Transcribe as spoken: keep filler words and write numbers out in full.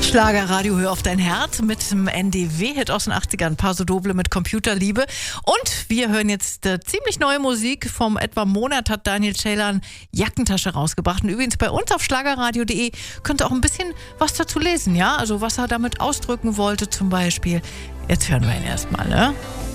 Schlagerradio, hör auf dein Herz mit dem N D W-Hit aus den achtzigern, Paso Doble mit Computerliebe. Und wir hören jetzt äh, ziemlich neue Musik. Vom etwa Monat hat Daniel Ceylan Jackentasche rausgebracht. Und übrigens bei uns auf schlagerradio punkt de könnt ihr auch ein bisschen was dazu lesen, ja? Also was er damit ausdrücken wollte zum Beispiel. Jetzt hören wir ihn erstmal, ne?